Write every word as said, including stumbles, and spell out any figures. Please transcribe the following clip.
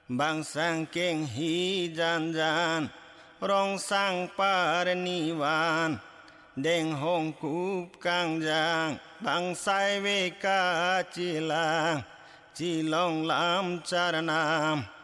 bang sang keng hi jan jan rong sang par ni van đeng hong cúp cang giang bang sai ve ca chi lang chi long lam char nam